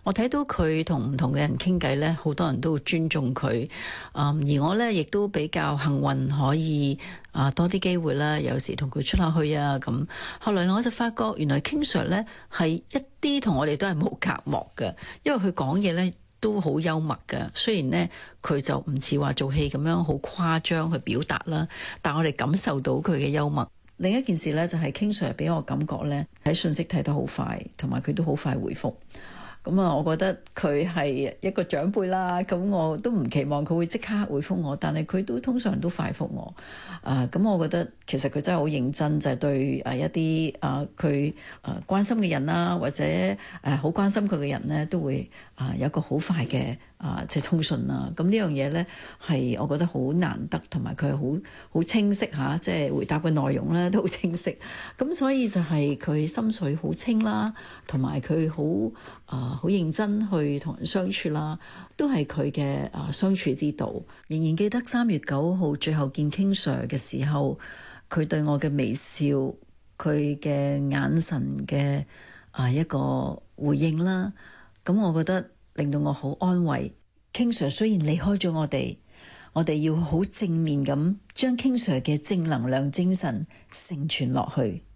我睇到佢同唔同嘅人傾偈咧，好多人都尊重佢。而我咧亦都比較幸運，可以多啲機會啦，有時同佢出下去啊咁。後來我就發覺，原來 King Sir 咧係一啲同我哋都係冇隔膜嘅，因為佢講嘢咧都好幽默嘅。雖然咧佢就唔似話做戲咁樣好誇張去表達啦，但我哋感受到佢嘅幽默。另一件事咧就係 King Sir 俾我感覺咧睇信息睇得好快，同埋佢都好快回覆。咁我覺得佢係一個長輩啦，咁我都唔期望佢會即刻回覆我，但係佢都通常都快覆我。咁我覺得其實佢真係好認真，就係對一啲佢關心嘅人啦，或者好關心佢嘅人咧，都會有一個好快嘅即係通訊啦。咁呢樣嘢咧係我覺得好難得，同埋佢係好清晰嚇，即係回答嘅內容咧都好清晰。咁所以就係佢心水好清啦，同埋佢好認真去同人相處啦，都係佢嘅相處之道。仍然記得3月9號最後見 King Sir 嘅時候，佢對我嘅微笑，佢嘅眼神嘅一個回應啦。咁我覺得令到我好安慰。King Sir 雖然離開咗我哋要好正面咁將 King Sir 嘅正能量精神承傳落去。